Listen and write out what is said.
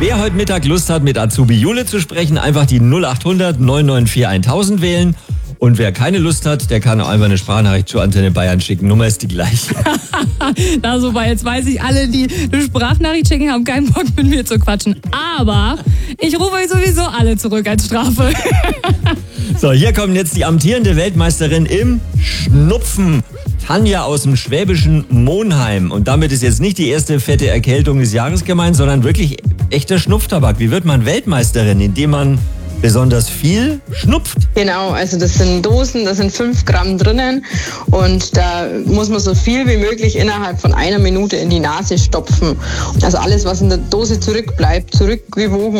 Wer heute Mittag Lust hat, mit Azubi Jule zu sprechen, einfach die 0800 994 1000 wählen. Und wer keine Lust hat, der kann auch einfach eine Sprachnachricht zur Antenne Bayern schicken. Nummer ist die gleiche. Na super, jetzt weiß ich, alle, die eine Sprachnachricht schicken, haben keinen Bock mit mir zu quatschen. Aber ich rufe euch sowieso alle zurück als Strafe. So, hier kommt jetzt die amtierende Weltmeisterin im Schnupfen. Tanja aus dem schwäbischen Monheim. Und damit ist jetzt nicht die erste fette Erkältung des Jahres gemeint, sondern wirklich echter Schnupftabak. Wie wird man Weltmeisterin? Indem man besonders viel schnupft? Genau, also das sind Dosen, da sind 5 Gramm drinnen und da muss man so viel wie möglich innerhalb von 1 Minute in die Nase stopfen. Also alles, was in der Dose zurückbleibt, zurückgewogen